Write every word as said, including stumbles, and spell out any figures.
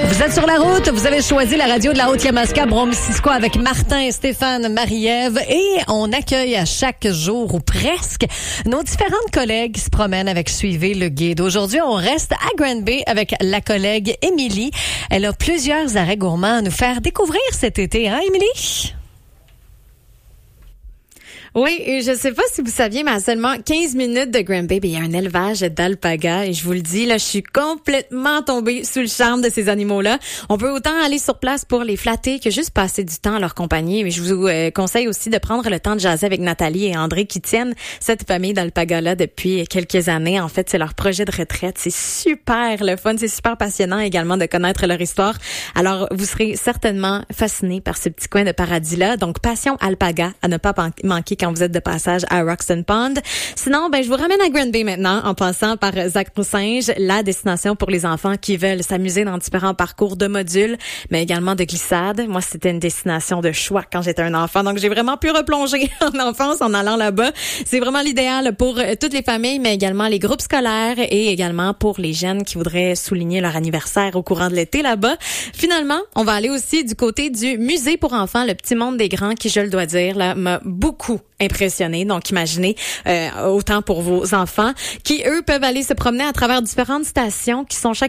Vous êtes sur la route, vous avez choisi la radio de la Haute-Yamaska, Brome-Missisquoi avec Martin, Stéphane, Marie-Ève et on accueille à chaque jour ou presque nos différentes collègues qui se promènent avec Suivez le guide. Aujourd'hui, on reste à Granby avec la collègue Émilie. Elle a plusieurs arrêts gourmands à nous faire découvrir cet été, hein Émilie? Oui, et je sais pas si vous saviez, mais à seulement quinze minutes de Granby, il y a un élevage d'alpagas. Et je vous le dis, là, je suis complètement tombée sous le charme de ces animaux-là. On peut autant aller sur place pour les flatter que juste passer du temps à leur compagnie. Mais je vous euh, conseille aussi de prendre le temps de jaser avec Nathalie et André qui tiennent cette famille d'alpagas-là depuis quelques années. En fait, c'est leur projet de retraite. C'est super le fun. C'est super passionnant également de connaître leur histoire. Alors, vous serez certainement fascinés par ce petit coin de paradis-là. Donc, Passion Alpaga à ne pas manquer quand vous êtes de passage à Roxton Pond. Sinon, ben je vous ramène à Granby maintenant en passant par Zac-Poussinges, la destination pour les enfants qui veulent s'amuser dans différents parcours de modules, mais également de glissade. Moi, c'était une destination de choix quand j'étais un enfant, donc j'ai vraiment pu replonger en enfance en allant là-bas. C'est vraiment l'idéal pour toutes les familles, mais également les groupes scolaires et également pour les jeunes qui voudraient souligner leur anniversaire au courant de l'été là-bas. Finalement, on va aller aussi du côté du musée pour enfants, le petit monde des grands qui, je le dois dire, là, m'a beaucoup impressionné. Donc, imaginez, euh, autant pour vos enfants qui, eux, peuvent aller se promener à travers différentes stations qui sont chaque